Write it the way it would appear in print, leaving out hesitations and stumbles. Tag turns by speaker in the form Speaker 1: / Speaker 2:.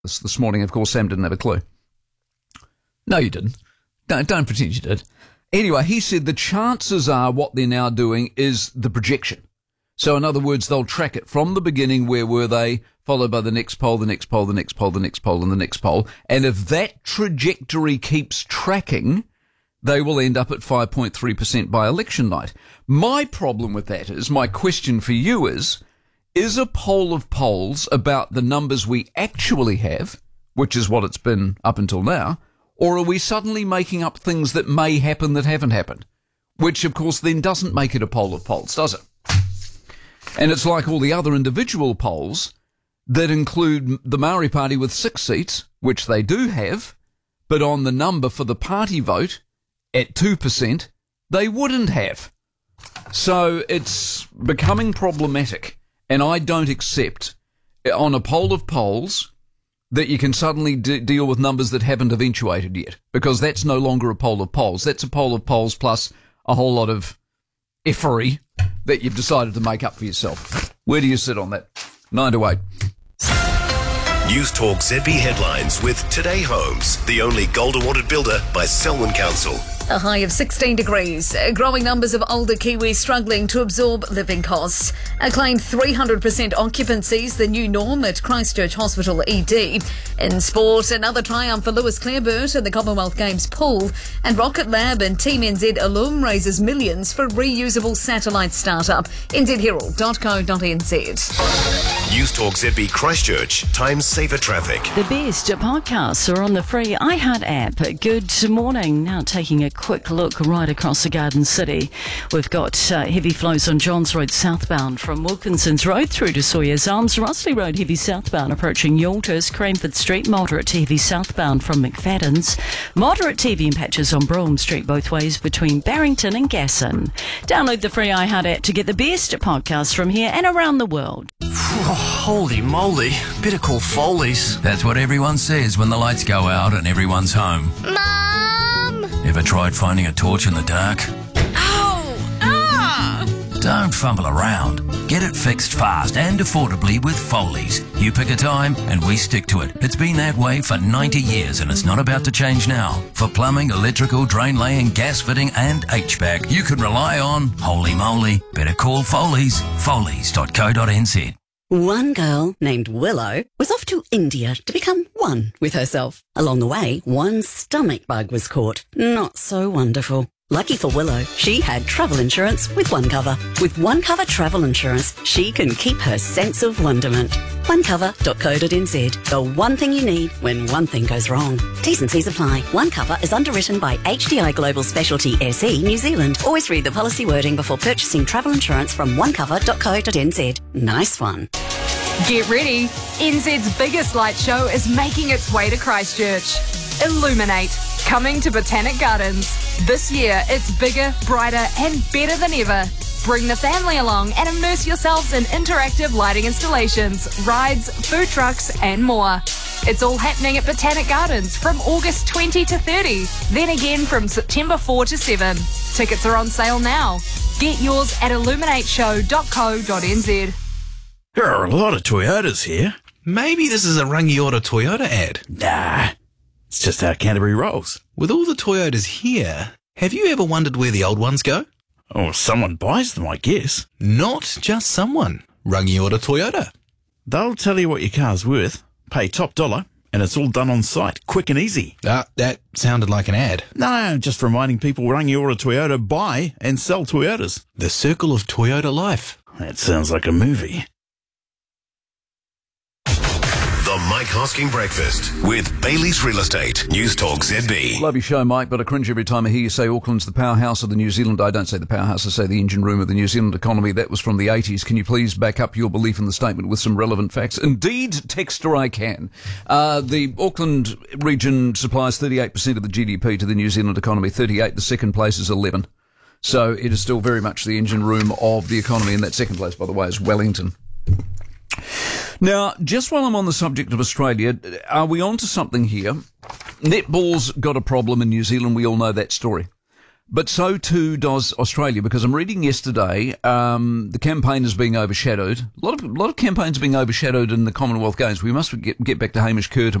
Speaker 1: this morning. Of course, Sam didn't have a clue. No, you didn't. Don't pretend you did. Anyway, he said the chances are what they're now doing is the projection. So in other words, they'll track it from the beginning, where were they, followed by the next poll, the next poll, the next poll, the next poll, and the next poll. And if that trajectory keeps tracking, they will end up at 5.3% by election night. My problem with that is, my question for you is a poll of polls about the numbers we actually have, which is what it's been up until now, or are we suddenly making up things that may happen that haven't happened? Which, of course, then doesn't make it a poll of polls, does it? And it's like all the other individual polls that include the Maori Party with 6 seats, which they do have, but on the number for the party vote at 2%, they wouldn't have. So it's becoming problematic, and I don't accept on a poll of polls that you can suddenly deal with numbers that haven't eventuated yet, because that's no longer a poll of polls. That's a poll of polls plus a whole lot of effery that you've decided to make up for yourself. Where do you sit on that? 9 to 8.
Speaker 2: News Talk ZB headlines with Today Homes, the only gold awarded builder by Selwyn Council.
Speaker 3: A high of 16 degrees. Growing numbers of older Kiwis struggling to absorb living costs. Acclaimed 300% occupancies, the new norm at Christchurch Hospital ED. In sport, another triumph for Lewis Clareburt in the Commonwealth Games pool. And Rocket Lab and Team NZ alum raises millions for reusable satellite startup. nzherald.co.nz.
Speaker 2: News Talk ZB Christchurch, time saver traffic.
Speaker 4: The best podcasts are on the free iHeart app. Good morning. Now taking a quick look right across the Garden City. We've got heavy flows on Johns Road southbound from Wilkinson's Road through to Sawyer's Arms. Rossley Road heavy southbound approaching Yalters. Cranford Street moderate to heavy southbound from McFadden's. Moderate to heavy in patches on Brougham Street both ways between Barrington and Gasson. Download the free iHeart app to get the best podcasts from here and around the world.
Speaker 5: Holy moly, better call Foley's. That's what everyone says when the lights go out and everyone's home.
Speaker 6: Mum!
Speaker 5: Ever tried finding a torch in the dark?
Speaker 6: Ow! Ah!
Speaker 5: Don't fumble around. Get it fixed fast and affordably with Foley's. You pick a time and we stick to it. It's been that way for 90 years and it's not about to change now. For plumbing, electrical, drain laying, gas fitting and HVAC, you can rely on, holy moly, better call Foley's. Foley's.co.nz.
Speaker 7: One girl named Willow was off to India to become one with herself. Along the way, one stomach bug was caught. Not so wonderful. Lucky for Willow, she had travel insurance with OneCover. With OneCover travel insurance, she can keep her sense of wonderment. OneCover.co.nz. The one thing you need when one thing goes wrong. T's and C's apply. OneCover is underwritten by HDI Global Specialty SE New Zealand. Always read the policy wording before purchasing travel insurance from OneCover.co.nz. Nice one.
Speaker 8: Get ready. NZ's biggest light show is making its way to Christchurch. Illuminate, coming to Botanic Gardens. This year, it's bigger, brighter and better than ever. Bring the family along and immerse yourselves in interactive lighting installations, rides, food trucks and more. It's all happening at Botanic Gardens from August 20 to 30, then again from September 4 to 7. Tickets are on sale now. Get yours at illuminateshow.co.nz.
Speaker 9: There are a lot of Toyotas here.
Speaker 10: Maybe this is a Rangiora Toyota ad.
Speaker 9: Nah, it's just how Canterbury rolls.
Speaker 10: With all the Toyotas here, have you ever wondered where the old ones go?
Speaker 9: Oh, someone buys them, I guess.
Speaker 10: Not just someone. Rangiora Toyota.
Speaker 9: They'll tell you what your car's worth, pay top dollar, and it's all done on site, quick and easy.
Speaker 10: That sounded like an ad.
Speaker 9: No, just reminding people Rangiora Toyota buy and sell Toyotas.
Speaker 10: The circle of Toyota life.
Speaker 9: That sounds like a movie.
Speaker 2: The Mike Hosking Breakfast with Bailey's Real Estate. News Talk ZB.
Speaker 1: Love your show, Mike, but I cringe every time I hear you say Auckland's the powerhouse of the New Zealand. I don't say the powerhouse, I say the engine room of the New Zealand economy. That was from the 80s. Can you please back up your belief in the statement with some relevant facts? Indeed, Texter, I can. The Auckland region supplies 38% of the GDP to the New Zealand economy, 38. The second place is 11. So it is still very much the engine room of the economy. And that second place, by the way, is Wellington. Now, just while I'm on the subject of Australia, are we on to something here? Netball's got a problem in New Zealand. We all know that story. But so too does Australia, because I'm reading yesterday, the campaign is being overshadowed. A lot of campaigns are being overshadowed in the Commonwealth Games. We must get back to Hamish Kerr